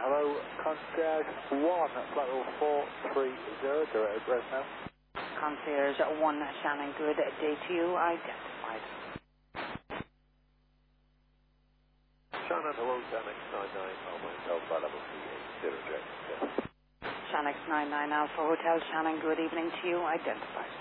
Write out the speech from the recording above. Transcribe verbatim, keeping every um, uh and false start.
Hello, concierge one, flight level four three zero, direct address now. Concierge one, Shannon Good, day to you, identified. Shannon, hello, Shannon nine nine, Alpha Hotel, flight level three eight zero, direct. Shannon nine nine Alpha Hotel, Shannon, good evening to you, identified.